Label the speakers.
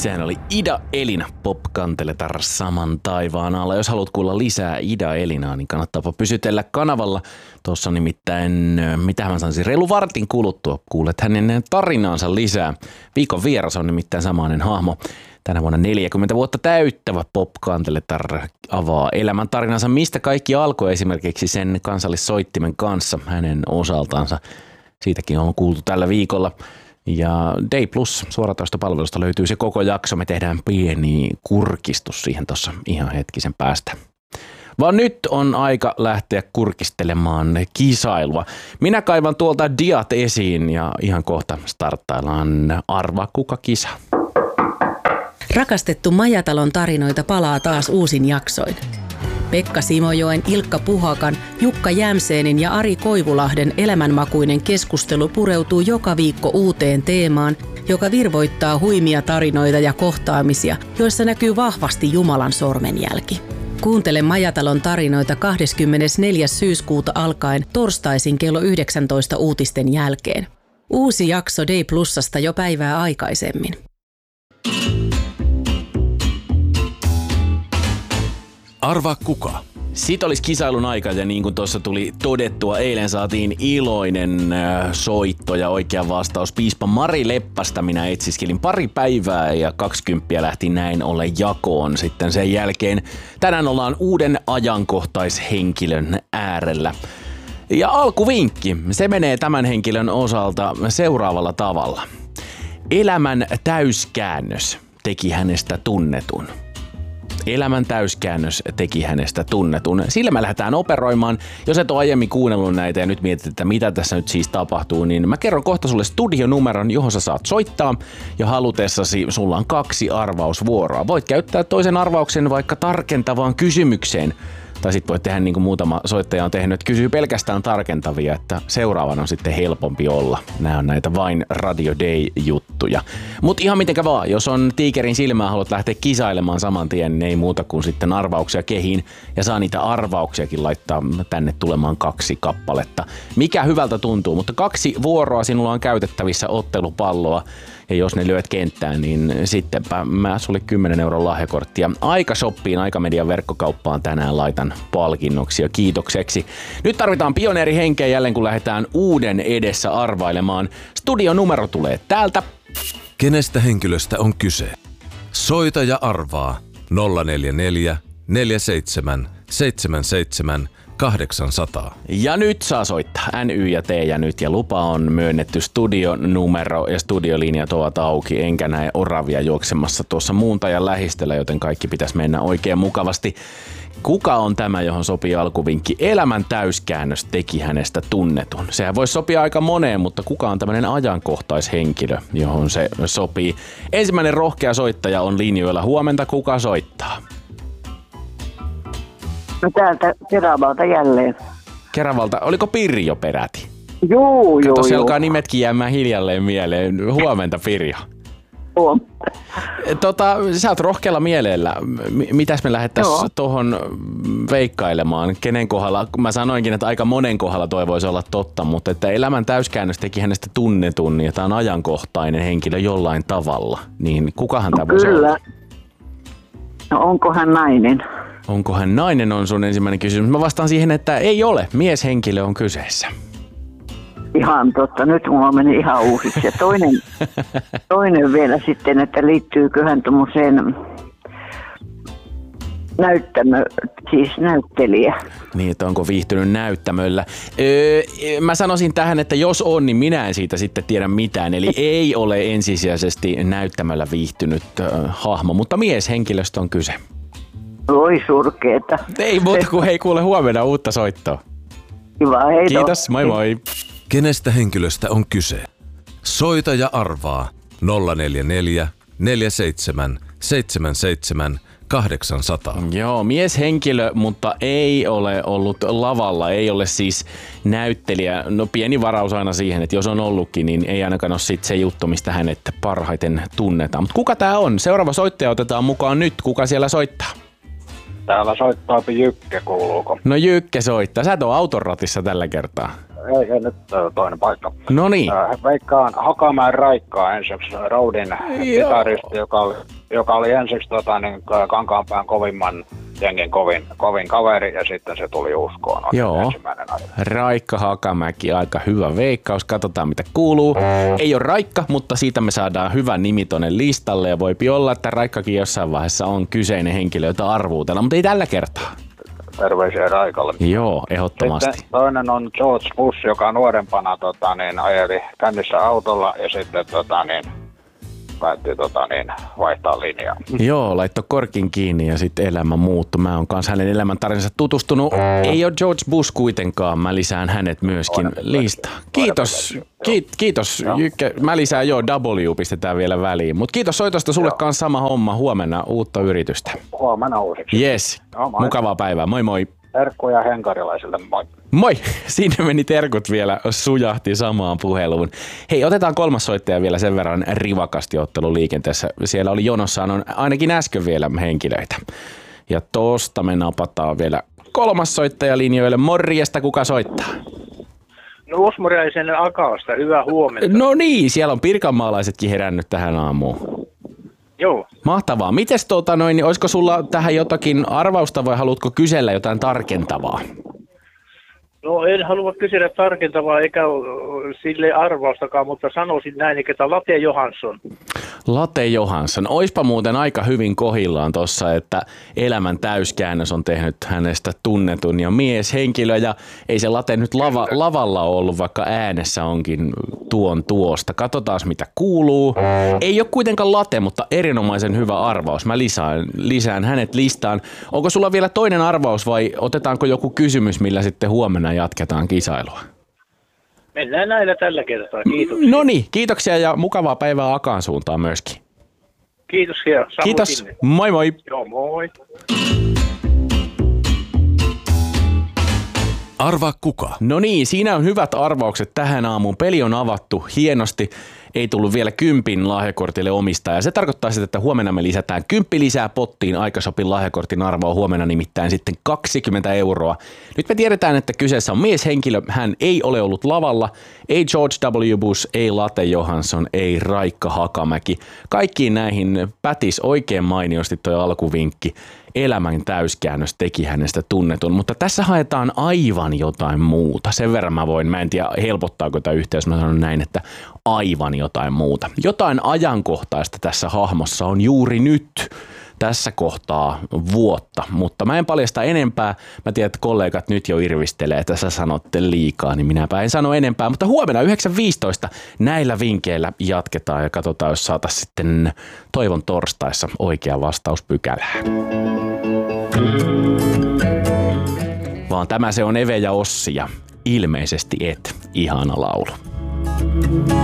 Speaker 1: Sehän oli Ida Elina Pop-Kanteletar saman taivaan alla. Jos haluat kuulla lisää Ida Elinaa, niin kannattaapa pysytellä kanavalla. Tuossa nimittäin, mitä mä sanoisin, reilu vartin kuluttua kuulet hänen tarinaansa lisää. Viikon vieras on nimittäin samainen hahmo. Tänä vuonna 40 vuotta täyttävä Pop-Kanteletar avaa elämän tarinansa, mistä kaikki alkoi esimerkiksi sen kansallissoittimen kanssa hänen osaltansa. Siitäkin on kuultu tällä viikolla. Ja Day Plus suoratoistopalvelusta löytyy se koko jakso. Me tehdään pieni kurkistus siihen tuossa ihan hetkisen päästä. Vaan nyt on aika lähteä kurkistelemaan kisailua. Minä kaivan tuolta diat esiin ja ihan kohta starttaillaan Arvaa kuka -kisa.
Speaker 2: Rakastettu Majatalon tarinoita palaa taas uusin jaksoin. Pekka Simojoen, Ilkka Puhakan, Jukka Jämseenin ja Ari Koivulahden elämänmakuinen keskustelu pureutuu joka viikko uuteen teemaan, joka virvoittaa huimia tarinoita ja kohtaamisia, joissa näkyy vahvasti Jumalan sormenjälki. Kuuntele Majatalon tarinoita 24. syyskuuta alkaen torstaisin kello 19 uutisten jälkeen. Uusi jakso Day Plusasta jo päivää aikaisemmin.
Speaker 3: Arvaa kuka?
Speaker 1: Sitten olisi kisailun aika ja niin kuin tuossa tuli todettua, eilen saatiin iloinen soitto ja oikea vastaus piispa Mari Leppästä. Minä etsiskelin pari päivää ja 20 lähti näin ollen jakoon sitten sen jälkeen. Tänään ollaan uuden ajankohtaishenkilön äärellä. Ja alkuvinkki, se menee tämän henkilön osalta seuraavalla tavalla. Elämän täyskäännös teki hänestä tunnetun. Elämän täyskäännös teki hänestä tunnetun. Sillä me lähdetään operoimaan. Jos et ole aiemmin kuunnellut näitä ja nyt mietit, että mitä tässä nyt siis tapahtuu, niin mä kerron kohta sulle studionumeron, johon sä saat soittaa. Ja halutessasi sulla on 2 arvausvuoroa. Voit käyttää toisen arvauksen vaikka tarkentavaan kysymykseen. Tai sitten voit tehdä niin kuin muutama soittaja on tehnyt, että kysyy pelkästään tarkentavia, että seuraavan on sitten helpompi olla. Nämä on näitä vain Radio Day-juttuja. Mutta ihan mitenkä vaan, jos on tiikerin silmää, haluat lähteä kisailemaan saman tien, niin ei muuta kuin sitten arvauksia kehiin. Ja saa niitä arvauksiakin laittaa tänne tulemaan 2 kappaletta. Mikä hyvältä tuntuu, mutta 2 vuoroa sinulla on käytettävissä ottelupalloa. Ja jos ne lyöt kenttään, niin sittenpä mä sulle 10 € lahjakorttia Aikashoppiin, Aikamedian verkkokauppaan tänään laitan palkinnoksi ja kiitokseksi. Nyt tarvitaan pioneerihenkeä jälleen, kun lähdetään uuden edessä arvailemaan. Studionumero tulee täältä.
Speaker 3: Kenestä henkilöstä on kyse? Soita ja arvaa 044 47 77 800.
Speaker 1: Ja nyt saa soittaa NY ja T ja nyt, ja lupa on myönnetty. Studionumero ja studiolinjat ovat auki, enkä näe oravia juoksemassa tuossa muuntajan lähistöllä, joten kaikki pitäisi mennä oikein mukavasti. Kuka on tämä, johon sopii alkuvinkki? Elämän täyskäännös teki hänestä tunnetun. Sehän voisi sopia aika moneen, mutta kuka on tämmöinen ajankohtaishenkilö, johon se sopii? Ensimmäinen rohkea soittaja on linjoilla. Huomenta, kuka soittaa?
Speaker 4: No täältä Keravalta jälleen.
Speaker 1: Keravalta. Oliko Pirjo peräti?
Speaker 4: Juu.
Speaker 1: Tuossa alkaa nimetkin jäämään hiljalleen mieleen. Huomenta, Pirjo.
Speaker 4: Huomenta.
Speaker 1: Sä oot rohkealla mielellä. Mitäs me lähdettäisiin tuohon veikkailemaan? Kenen kohdalla? Mä sanoinkin, että aika monen kohdalla toi voisi olla totta, mutta että elämän täyskäännös teki hänestä tunnetun ja tämä on ajankohtainen henkilö jollain tavalla. Niin kukahan tämä voisi olla?
Speaker 4: Kyllä. No onko hän nainen?
Speaker 1: Onko hän nainen on sun ensimmäinen kysymys. Mä vastaan siihen, että ei ole. Mieshenkilö on kyseessä.
Speaker 4: Ihan totta. Nyt mulla meni ihan uusiksi. Ja toinen vielä sitten, että liittyyköhän tuommoiseen näyttelijä.
Speaker 1: Niin, että onko viihtynyt näyttämöllä. Mä sanoisin tähän, että jos on, niin minä en siitä sitten tiedä mitään. Eli ei ole ensisijaisesti näyttämöllä viihtynyt hahmo, mutta mieshenkilöstä on kyse.
Speaker 4: Voi surkeeta.
Speaker 1: Ei muuta kuin hei kuule huomenna uutta soittoa.
Speaker 4: Kiva, hei.
Speaker 1: Kiitos, moi moi.
Speaker 3: Kenestä henkilöstä on kyse? Soita ja arvaa 044 47 77 800.
Speaker 1: Joo, mieshenkilö, mutta ei ole ollut lavalla, ei ole siis näyttelijä. No pieni varaus aina siihen, että jos on ollutkin, niin ei ainakaan ole sit se juttu, mistä hänet parhaiten tunnetaan. Mutta kuka tää on? Seuraava soittaja otetaan mukaan nyt. Kuka siellä soittaa?
Speaker 5: Täällä soittaa Jykke, kuuluuko?
Speaker 1: No Jykke soittaa. Sä et ole auton ratissa tällä kertaa.
Speaker 5: Ei nyt toinen paikka.
Speaker 1: No niin.
Speaker 5: Veikkaan Hakamäen Raikkaa ensiksi Roadin kitaristi, joka oli ensiksi Kankaanpään kovimman jengin kovin kaveri ja sitten se tuli uskoon.
Speaker 1: Joo.
Speaker 5: Ensimmäinen asia.
Speaker 1: Raikka Hakamäki, aika hyvä veikkaus. Katsotaan mitä kuuluu. Ei ole Raikka, mutta siitä me saadaan hyvä nimi tonne listalle ja voipi olla, että Raikkakin jossain vaiheessa on kyseinen henkilö, jota arvuutella, mutta ei tällä kertaa.
Speaker 5: Terveisiä Raikalle.
Speaker 1: Joo, ehdottomasti.
Speaker 5: Sitten toinen on George Bush, joka nuorempana ajeli kännissä autolla ja sitten päätti vaihtaa linjaa.
Speaker 1: Joo, laittoi korkin kiinni ja sitten elämä muuttui. Mä oon kanssa hänen elämäntarinsa tutustunut. Ei ole George Bush kuitenkaan. Mä lisään hänet myöskin listaan. Kiitos. Kiitos Jykke. Mä lisään W pistetään vielä väliin. Mutta kiitos soitosta sulle kanssa sama homma. Huomenna uutta yritystä.
Speaker 5: Huomenna uusiksi.
Speaker 1: Yes. Mukavaa päivää. Moi moi.
Speaker 5: Terkkuja henkarilaisille. Moi.
Speaker 1: Moi! Siinä meni terkut vielä, sujahti samaan puheluun. Hei, otetaan kolmas soittaja vielä sen verran rivakasti ottelun liikenteessä. Siellä oli jonossa ainakin äsken vielä henkilöitä. Ja tosta me napataan vielä kolmas soittaja linjoille. Morjesta, kuka soittaa?
Speaker 6: No Osmoriaisen Akasta, hyvää huomenta.
Speaker 1: No niin, siellä on pirkanmaalaisetkin herännyt tähän aamuun.
Speaker 6: Joo.
Speaker 1: Mahtavaa. Mites niin olisiko sulla tähän jotakin arvausta vai haluatko kysellä jotain tarkentavaa?
Speaker 6: No en halua kysellä tarkentavaa eikä sille arvaustakaan, mutta sanoisin näin, että Late Johansson.
Speaker 1: Late Johansson. Oispa muuten aika hyvin kohillaan tuossa, että elämän täyskäännös on tehnyt hänestä tunnetun ja mieshenkilö. Ja ei se Late nyt lavalla ollut, vaikka äänessä onkin tuosta. Katsotaan mitä kuuluu. Ei ole kuitenkaan Late, mutta erinomaisen hyvä arvaus. Mä lisään hänet listaan. Onko sulla vielä toinen arvaus vai otetaanko joku kysymys, millä sitten huomenna jatketaan kisailua?
Speaker 6: Mennään näillä tällä kertaa, kiitos.
Speaker 1: No niin, kiitoksia ja mukavaa päivää Akaan suuntaan myöskin.
Speaker 6: Kiitos ja
Speaker 1: kiitos,
Speaker 6: sinne.
Speaker 1: moi moi.
Speaker 6: Joo, moi.
Speaker 3: Arvaa kuka?
Speaker 1: No niin, siinä on hyvät arvaukset tähän aamuun. Peli on avattu hienosti. Ei tullut vielä 10 lahjakortille omistaja. Se tarkoittaa sitä, että huomenna me lisätään 10 lisää pottiin Aikashopin lahjakortin arvoa. Huomenna nimittäin sitten 20 €. Nyt me tiedetään, että kyseessä on mieshenkilö. Hän ei ole ollut lavalla. Ei George W. Bush, ei Late Johansson, ei Raikka Hakamäki. Kaikkiin näihin pätis oikein mainiosti tuo alkuvinkki. Elämän täyskäännös teki hänestä tunnetun, mutta tässä haetaan aivan jotain muuta. Sen verran mä en tiedä helpottaako tämä yhteys, mä sanon näin, että aivan jotain muuta. Jotain ajankohtaista tässä hahmossa on juuri nyt, tässä kohtaa vuotta, mutta mä en paljasta enempää. Mä tiedän, että kollegat nyt jo irvistelee, että sä sanotte liikaa, niin minäpä en sano enempää, mutta huomenna 9.15 näillä vinkkeillä jatketaan ja katsotaan, jos saataisiin sitten toivon torstaissa oikea vastaus pykälään. Vaan tämä se on Eve ja Ossi ja ilmeisesti et. Ihana laulu.